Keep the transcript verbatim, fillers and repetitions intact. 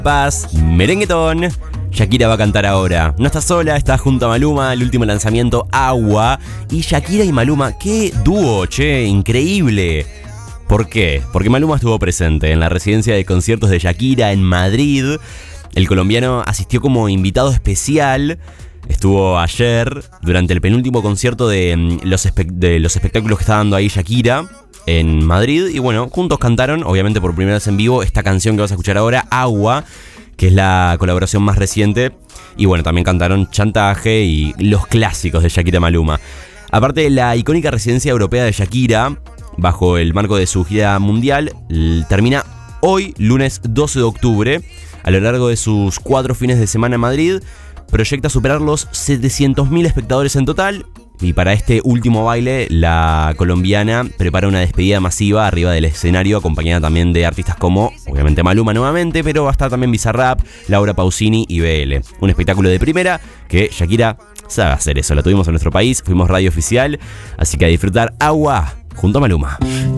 Paz, merenguetón. Shakira va a cantar ahora. No está sola, está junto a Maluma, el último lanzamiento, Agua. Y Shakira y Maluma, qué dúo, che, increíble. ¿Por qué? Porque Maluma estuvo presente en la residencia de conciertos de Shakira en Madrid. El colombiano asistió como invitado especial. Estuvo ayer durante el penúltimo concierto de los, espe- de los espectáculos que está dando ahí Shakira en Madrid. Y bueno, juntos cantaron, obviamente por primera vez en vivo, esta canción que vas a escuchar ahora, Agua, que es la colaboración más reciente. Y bueno, también cantaron Chantaje y los clásicos de Shakira Maluma. Aparte de la icónica residencia europea de Shakira, bajo el marco de su gira mundial, termina hoy, lunes doce de octubre. A lo largo de sus cuatro fines de semana en Madrid, proyecta superar los setecientos mil espectadores en total. Y para este último baile, la colombiana prepara una despedida masiva arriba del escenario, acompañada también de artistas como, obviamente, Maluma nuevamente, pero va a estar también Bizarrap, Laura Pausini y B L. Un espectáculo de primera que Shakira sabe hacer eso. Lo tuvimos en nuestro país, fuimos radio oficial, así que a disfrutar Agua junto a Maluma.